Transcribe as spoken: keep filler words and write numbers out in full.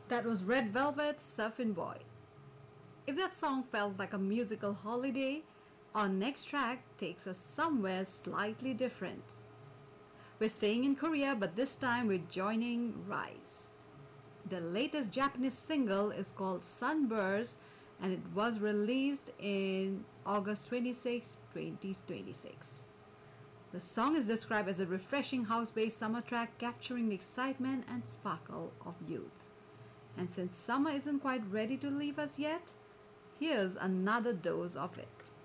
That was Red Velvet's Surfin' Boy. If that song felt like a musical holiday, our next track takes us somewhere slightly different. We're staying in Korea, but this time we're joining Rise. The latest Japanese single is called Sunburst and it was released in August twenty-sixth, twenty twenty-six. The song is described as a refreshing house-based summer track capturing the excitement and sparkle of youth. And since summer isn't quite ready to leave us yet, here's another dose of it.